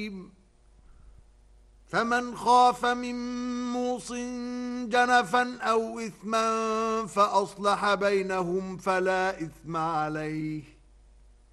رحيم فمن خاف من موص جنفا أو إثما فأصلح بينهم فلا إثم عليه